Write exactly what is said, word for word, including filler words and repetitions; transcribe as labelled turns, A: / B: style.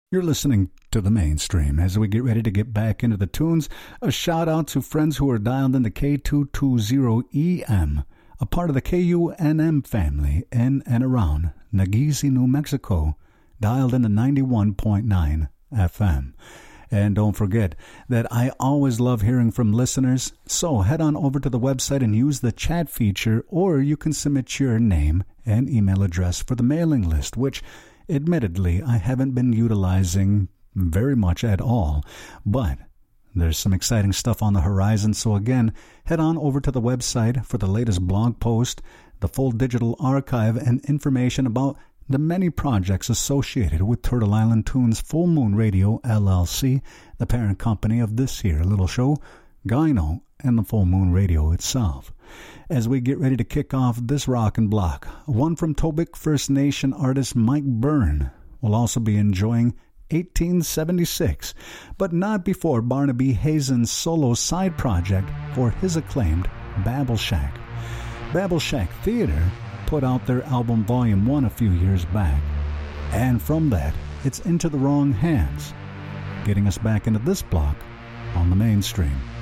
A: You're listening to the mainstream. As we get ready to get back into the tunes, a shout out to friends who are dialed into K two twenty E M, a part of the K U N M family in and around Nageezi, New Mexico, dialed into ninety-one point nine F M. And don't forget that I always love hearing from listeners, so head on over to the website and use the chat feature, or you can submit your name and email address for the mailing list, which admittedly I haven't been utilizing very much at all, but there's some exciting stuff on the horizon. So again, head on over to the website for the latest blog post, the full digital archive, and information about the many projects associated with Turtle Island Tunes Full Moon Radio, L L C, the parent company of this here little show, Gyno, and the Full Moon Radio itself. As we get ready to kick off this rock and block, one from Tobique First Nation artist Mike Byrne will also be enjoying eighteen seventy-six, but not before Barnaby Hazen's solo side project for his acclaimed Babel Shack. Babel Shack Theater put out their album Volume one a few years back, and from that, it's Into the Wrong Hands, getting us back into this block on the mainstream.